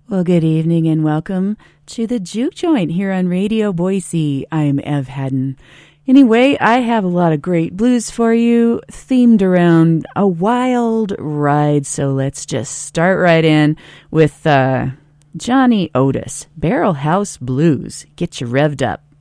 Well, good evening and welcome to the Juke Joint here on Radio Boise. I'm Ev Haddon. Anyway, I have a lot of great blues for you themed around a wild ride, so let's just start right in with Johnny Otis, Barrel House Blues. Get you revved up.